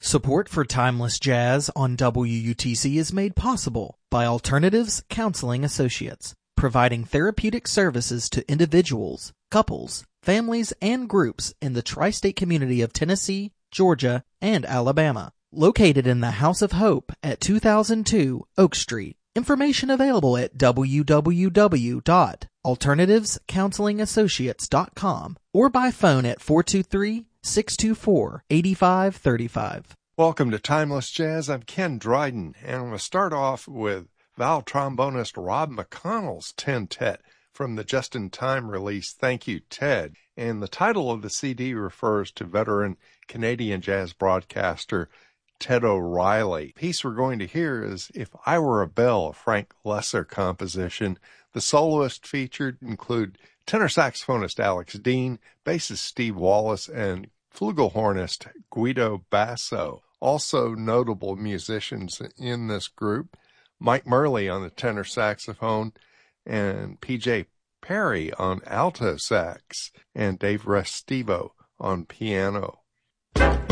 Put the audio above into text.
Support for Timeless Jazz on WUTC is made possible by Alternatives Counseling Associates, providing therapeutic services to individuals, couples, families, and groups in the tri-state community of Tennessee, Georgia, and Alabama. Located in the House of Hope at 2002 Oak Street. Information available at www.alternativecounselingassociates.com or by phone at 423-624-8535. Welcome to Timeless Jazz. I'm Ken Dryden, and I'm going to start off with valve trombonist Rob McConnell's Tentet from the just-in-time release Thank You, Ted. And the title of the CD refers to veteran Canadian jazz broadcaster Ted O'Reilly. The piece we're going to hear is If I Were a Bell, a Frank Loesser composition. The soloists featured include tenor saxophonist Alex Dean, bassist Steve Wallace, and flugelhornist Guido Basso. Also notable musicians in this group, Mike Murley on the tenor saxophone, and P.J. Perry on alto sax, and Dave Restivo on piano.